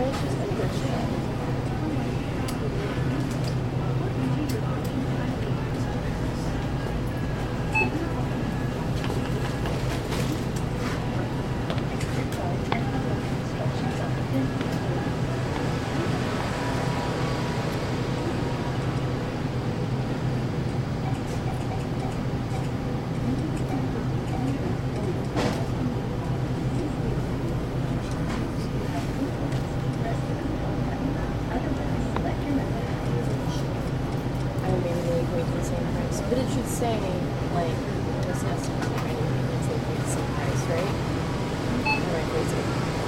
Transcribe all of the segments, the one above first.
But it should say, like, this has to be it's like the same price, right? Am I crazy?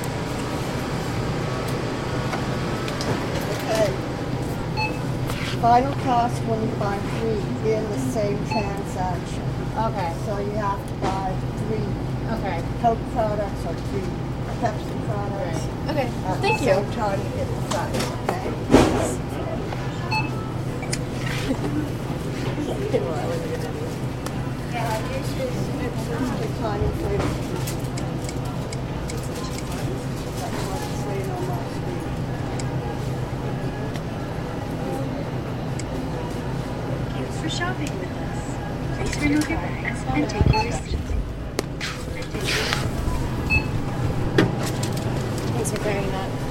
Okay. Final cost when you buy 3 in the same transaction. Okay. So you have to buy 3 Coke products or 3 Pepsi products. Right. Okay. Thank you. So trying to get the price, okay? Yeah, usually it's the tiny flavor. That's what it's saying on my screen. Thanks for shopping with us. Please remove your bags and take your receipt. Thanks for clearing that.